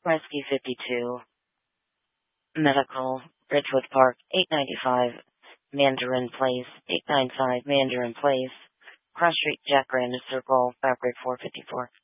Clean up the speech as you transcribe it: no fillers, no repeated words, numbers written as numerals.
Rescue 52, Medical, Ridgewood Park, 895, Mandarin Place, 895, Mandarin Place, Cross Street, Jacaranda Circle, Fabric 454.